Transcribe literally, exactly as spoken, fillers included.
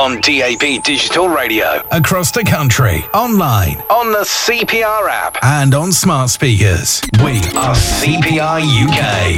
On D A B Digital Radio. Across the country. Online. On the C P R app. And on smart speakers. We are C P R U K.